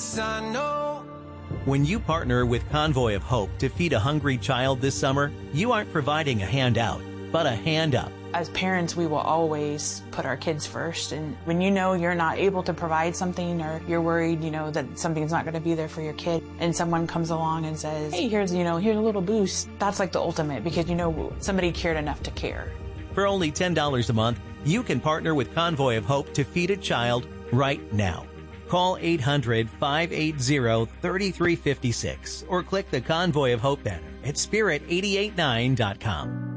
'cause I know. When you partner with Convoy of Hope to feed a hungry child this summer, you aren't providing a handout, but a hand up. As parents, we will always put our kids first. And when you know you're not able to provide something, or you're worried, that something's not going to be there for your kid, and someone comes along and says, hey, here's a little boost, that's like the ultimate, because somebody cared enough to care. For only $10 a month, you can partner with Convoy of Hope to feed a child right now. Call 800-580-3356 or click the Convoy of Hope banner at spirit889.com.